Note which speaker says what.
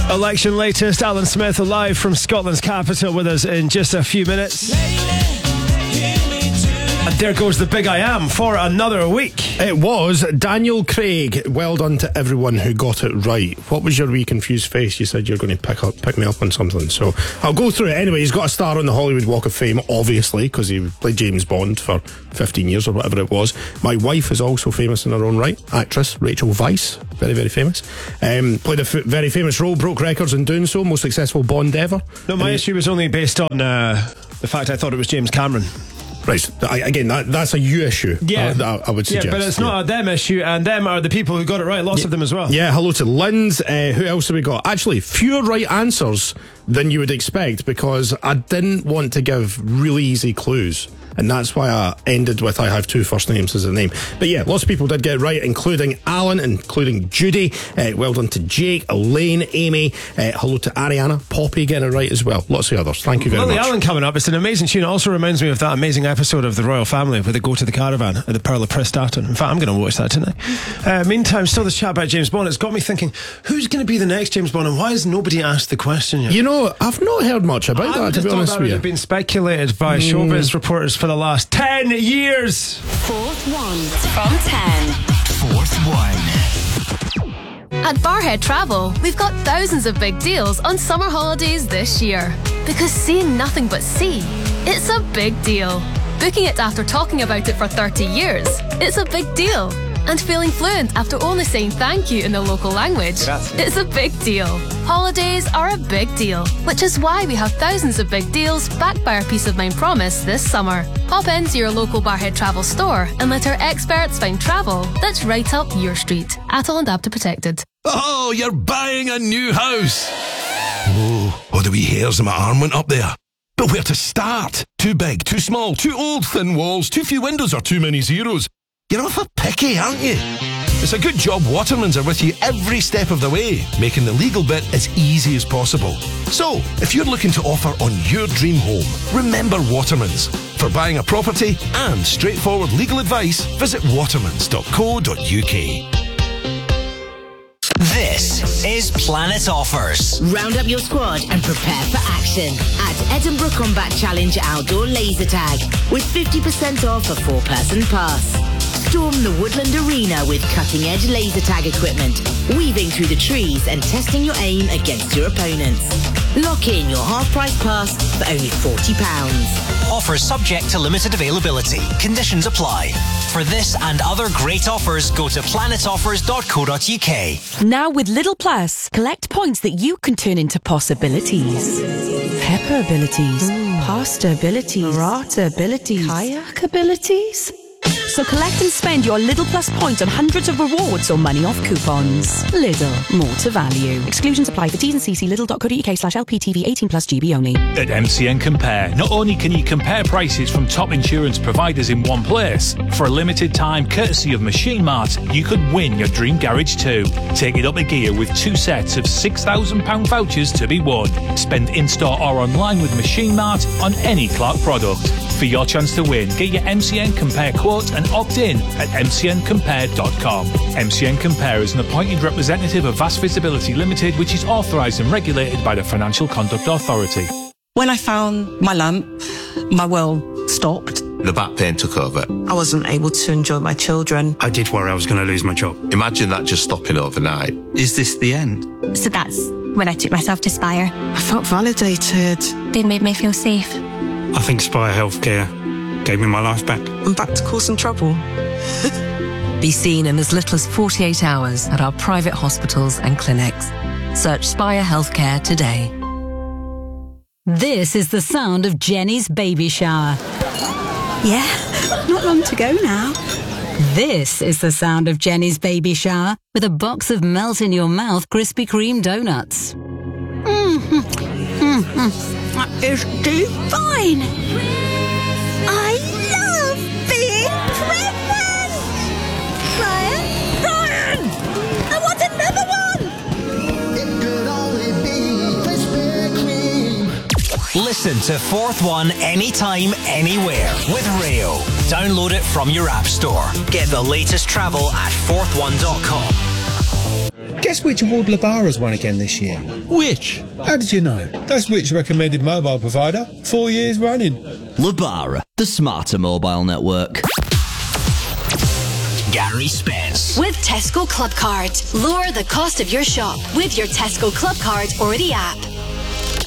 Speaker 1: Election latest, Alan Smith live from Scotland's capital with us in just a few minutes. And there goes the big I am for another week.
Speaker 2: It was Daniel Craig. Well done to everyone who got it right. What was your wee confused face? You said you're going to pick me up on something, so I'll go through it anyway. He's got a star on the Hollywood Walk of Fame, obviously, because he played James Bond for 15 years or whatever it was. My wife is also famous in her own right, actress Rachel Weisz, very, very famous. Played a very famous role, broke records in doing so, most successful Bond ever.
Speaker 1: No, my issue was only based on the fact I thought it was James Cameron.
Speaker 2: Right, again, that's a you issue.
Speaker 1: Yeah,
Speaker 2: I would suggest.
Speaker 1: Yeah, but it's not a them issue, and them are the people who got it right. Lots of them as well.
Speaker 2: Yeah, hello to Linz. Who else have we got? Actually, fewer right answers than you would expect, because I didn't want to give really easy clues. And that's why I ended with I have two first names as a name. But yeah, lots of people did get it right, including Alan, including Judy. Well done to Jake, Elaine, Amy. Hello to Ariana, Poppy getting it right as well. Lots of others. Thank you very much.
Speaker 1: Alan coming up. It's an amazing tune. It also reminds me of that amazing episode of The Royal Family where they go to the caravan at the Pearl of Prestatyn. In fact, I'm going to watch that tonight. Meantime, still this chat about James Bond. It's got me thinking, who's going to be the next James Bond, and why has nobody asked the question yet?
Speaker 2: You know, I've not heard much about that, to be honest with you.
Speaker 1: It's been speculated by showbiz reporters for the last 10 years.
Speaker 3: Fourth one from 10.
Speaker 4: Fourth one.
Speaker 3: At Barhead Travel, we've got thousands of big deals on summer holidays this year. Because seeing nothing but sea, it's a big deal. Booking it after talking about it for 30 years, it's a big deal. And feeling fluent after only saying thank you in the local language, it's a big deal. Holidays are a big deal, which is why we have thousands of big deals backed by our Peace of Mind promise this summer. Pop into your local Barhead Travel store and let our experts find travel that's right up your street. ATOL and APTA protected.
Speaker 4: Oh, you're buying a new house. Oh, all the wee hairs on my arm went up there. But where to start? Too big, too small, too old, thin walls, too few windows or too many zeros. You're awful picky, aren't you? It's a good job Watermans are with you every step of the way, making the legal bit as easy as possible. So, if you're looking to offer on your dream home, remember Watermans. For buying a property and straightforward legal advice, visit watermans.co.uk.
Speaker 5: This is Planet Offers.
Speaker 6: Round up your squad and prepare for action at Edinburgh Combat Challenge Outdoor Laser Tag with 50% off a 4-person pass. Storm the Woodland Arena with cutting-edge laser tag equipment, weaving through the trees and testing your aim against your opponents. Lock in your half-price pass for only £40.
Speaker 5: Offers subject to limited availability. Conditions apply. For this and other great offers, go to planetoffers.co.uk.
Speaker 7: Now with Lidl Plus, collect points that you can turn into possibilities. Pepper abilities, pasta abilities, rata abilities, kayak abilities. So collect and spend your Lidl Plus points on hundreds of rewards or money off coupons. Lidl, more to value. Exclusions apply for T's and C's. Lidl.co.uk/LPTV 18+ GB only.
Speaker 8: At MCN Compare, not only can you compare prices from top insurance providers in one place, for a limited time, courtesy of Machine Mart, you could win your dream garage too. Take it up a gear with 2 sets of £6,000 vouchers to be won. Spend in-store or online with Machine Mart on any Clark product. For your chance to win, get your MCN Compare quote and opt in at mcncompare.com. MCN Compare is an appointed representative of Vast Visibility Limited, which is authorised and regulated by the Financial Conduct Authority.
Speaker 9: When I found my lamp, my world stopped.
Speaker 10: The back pain took over.
Speaker 9: I wasn't able to enjoy my children.
Speaker 11: I did worry I was going to lose my job.
Speaker 10: Imagine that just stopping overnight.
Speaker 11: Is this the end?
Speaker 12: So that's when I took myself to Spire.
Speaker 9: I felt validated.
Speaker 12: They made me feel safe.
Speaker 11: I think Spire Healthcare gave me my life back.
Speaker 9: I'm back to causing trouble.
Speaker 13: Be seen in as little as 48 hours at our private hospitals and clinics. Search Spire Healthcare today.
Speaker 14: This is the sound of Jenny's baby shower.
Speaker 15: Yeah, not long to go now.
Speaker 14: This is the sound of Jenny's baby shower with a box of melt-in-your-mouth Krispy Kreme donuts.
Speaker 15: That is divine. I love being pregnant. Brian, I want another one. It could only be Krispy Kreme.
Speaker 5: Listen to Fourth One anytime, anywhere with Rayo. Download it from your app store. Get the latest travel at fourthone.com.
Speaker 16: Guess which award Labara's won again this year?
Speaker 17: Which?
Speaker 16: How did you know? That's which recommended mobile provider 4 years running.
Speaker 17: Labara, the smarter mobile network.
Speaker 5: Gary Spence.
Speaker 18: With Tesco Club Card. Lower the cost of your shop with your Tesco Club Card or the app.